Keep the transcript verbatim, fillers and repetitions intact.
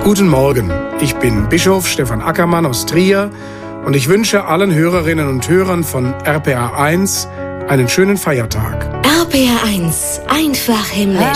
Guten Morgen, ich bin Bischof Stefan Ackermann aus Trier und ich wünsche allen Hörerinnen und Hörern von R P R eins einen schönen Feiertag. R P R eins, einfach himmlisch.